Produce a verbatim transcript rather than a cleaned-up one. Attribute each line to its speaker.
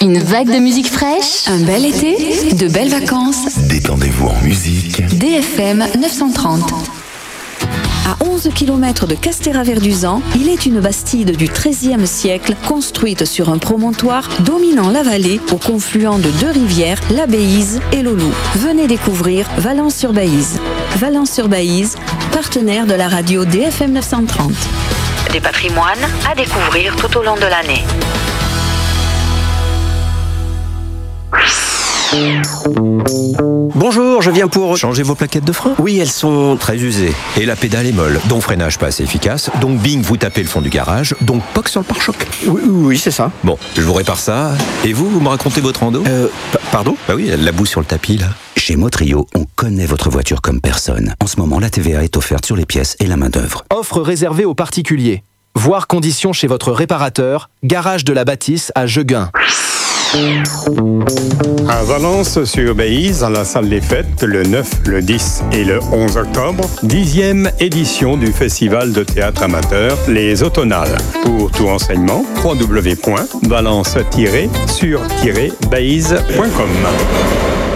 Speaker 1: Une vague de musique fraîche, un bel été, de belles vacances.
Speaker 2: Détendez-vous en musique.
Speaker 1: D F M neuf cent trente.
Speaker 3: À onze kilomètres de Castéra-Verduzan, il est une bastide du treizième siècle construite sur un promontoire dominant la vallée au confluent de deux rivières, la Baïse et l'Olou. Venez découvrir Valence-sur-Baïse. Valence-sur-Baïse, partenaire de la radio D F M neuf cent trente.
Speaker 4: Des patrimoines à découvrir tout au long de l'année.
Speaker 5: Bonjour, je viens pour...
Speaker 6: Changer vos plaquettes de frein ?
Speaker 5: Oui, elles sont très usées.
Speaker 6: Et la pédale est molle, donc freinage pas assez efficace, donc bing, vous tapez le fond du garage, donc poc sur le pare-choc.
Speaker 5: Oui, oui, c'est ça.
Speaker 6: Bon, je vous répare ça. Et vous, vous me racontez votre rando ?
Speaker 5: Euh, p- pardon ?
Speaker 6: Bah oui, la boue sur le tapis, là.
Speaker 7: Chez Motrio, on connaît votre voiture comme personne. En ce moment, la T V A est offerte sur les pièces et la main-d'œuvre.
Speaker 8: Offre réservée aux particuliers. Voir conditions chez votre réparateur, garage de la Bâtisse à Jegun.
Speaker 9: À Valence-sur-Baïse, à la salle des fêtes, le neuf, le dix et le onze octobre, dixième édition du festival de théâtre amateur Les Automnales. Pour tout renseignement, w w w point valence tiret sur tiret baïse point com.